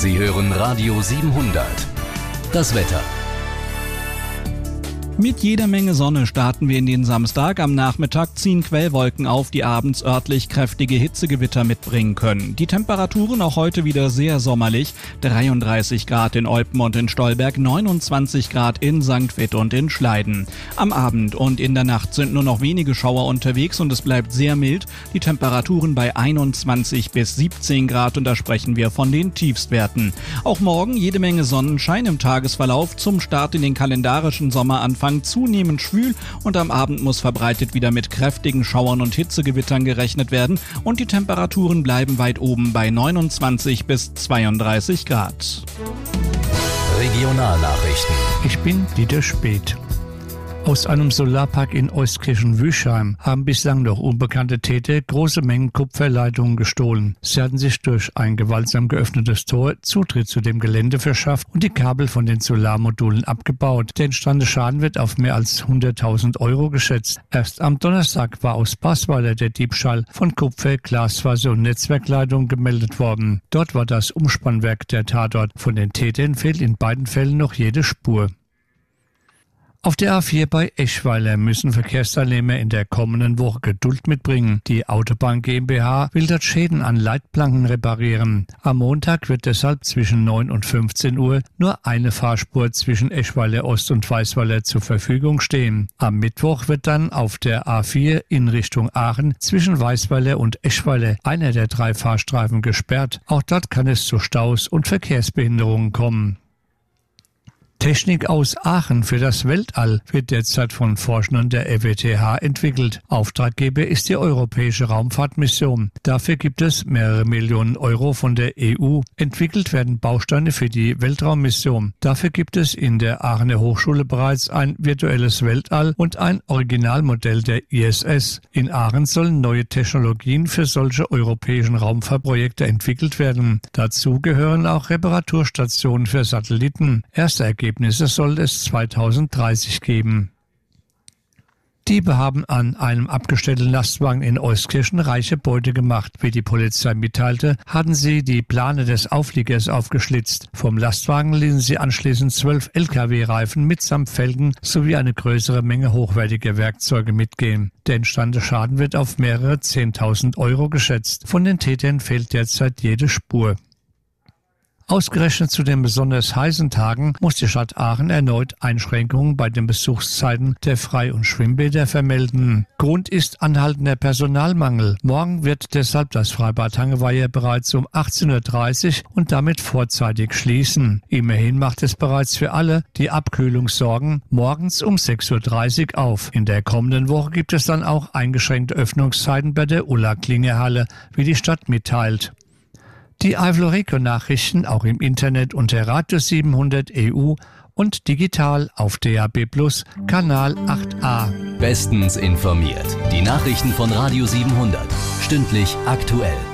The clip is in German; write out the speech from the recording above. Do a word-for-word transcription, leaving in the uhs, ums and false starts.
Sie hören Radio siebenhundert. Das Wetter. Mit jeder Menge Sonne starten wir in den Samstag. Am Nachmittag ziehen Quellwolken auf, die abends örtlich kräftige Hitzegewitter mitbringen können. Die Temperaturen auch heute wieder sehr sommerlich. dreiunddreißig Grad in Eupen und in Stolberg, neunundzwanzig Grad in Sankt Vith und in Schleiden. Am Abend und in der Nacht sind nur noch wenige Schauer unterwegs und es bleibt sehr mild. Die Temperaturen bei einundzwanzig bis siebzehn Grad und da sprechen wir von den Tiefstwerten. Auch morgen jede Menge Sonnenschein im Tagesverlauf. Zum Start in den kalendarischen Sommeranfang zunehmend schwül und am Abend muss verbreitet wieder mit kräftigen Schauern und Hitzegewittern gerechnet werden und die Temperaturen bleiben weit oben bei neunundzwanzig bis zweiunddreißig Grad. Regionalnachrichten. Ich bin Dieter Speth. Aus einem Solarpark in Euskirchen-Wüschheim haben bislang noch unbekannte Täter große Mengen Kupferleitungen gestohlen. Sie hatten sich durch ein gewaltsam geöffnetes Tor Zutritt zu dem Gelände verschafft und die Kabel von den Solarmodulen abgebaut. Der entstandene Schaden wird auf mehr als hunderttausend Euro geschätzt. Erst am Donnerstag war aus Basweiler der Diebstahl von Kupfer, Glasfaser und Netzwerkleitungen gemeldet worden. Dort war das Umspannwerk der Tatort. Von den Tätern fehlt in beiden Fällen noch jede Spur. Auf der A vier bei Eschweiler müssen Verkehrsteilnehmer in der kommenden Woche Geduld mitbringen. Die Autobahn GmbH will dort Schäden an Leitplanken reparieren. Am Montag wird deshalb zwischen neun und fünfzehn Uhr nur eine Fahrspur zwischen Eschweiler Ost und Weißweiler zur Verfügung stehen. Am Mittwoch wird dann auf der A vier in Richtung Aachen zwischen Weißweiler und Eschweiler einer der drei Fahrstreifen gesperrt. Auch dort kann es zu Staus und Verkehrsbehinderungen kommen. Technik aus Aachen für das Weltall wird derzeit von Forschern der R W T H entwickelt. Auftraggeber ist die Europäische Raumfahrtmission. Dafür gibt es mehrere Millionen Euro von der E U. Entwickelt werden Bausteine für die Weltraummission. Dafür gibt es in der Aachener Hochschule bereits ein virtuelles Weltall und ein Originalmodell der I S S. In Aachen sollen neue Technologien für solche europäischen Raumfahrtprojekte entwickelt werden. Dazu gehören auch Reparaturstationen für Satelliten. Erste Ergebnisse Ergebnisse soll es zweitausenddreißig geben. Diebe haben an einem abgestellten Lastwagen in Euskirchen reiche Beute gemacht. Wie die Polizei mitteilte, hatten sie die Plane des Aufliegers aufgeschlitzt. Vom Lastwagen ließen sie anschließend zwölf L K W-Reifen mitsamt Felgen sowie eine größere Menge hochwertiger Werkzeuge mitgehen. Der entstandene Schaden wird auf mehrere zehntausend Euro geschätzt. Von den Tätern fehlt derzeit jede Spur. Ausgerechnet zu den besonders heißen Tagen muss die Stadt Aachen erneut Einschränkungen bei den Besuchszeiten der Frei- und Schwimmbäder vermelden. Grund ist anhaltender Personalmangel. Morgen wird deshalb das Freibad Hangeweiher bereits um achtzehn Uhr dreißig und damit vorzeitig schließen. Immerhin macht es bereits für alle, die Abkühlung sorgen, morgens um sechs Uhr dreißig auf. In der kommenden Woche gibt es dann auch eingeschränkte Öffnungszeiten bei der Ulla-Klinger-Halle, wie die Stadt mitteilt. Die Eifel-Regio-Nachrichten auch im Internet unter Radio siebenhundert E U und digital auf D A B Plus, Kanal acht a. Bestens informiert. Die Nachrichten von Radio siebenhundert. Stündlich aktuell.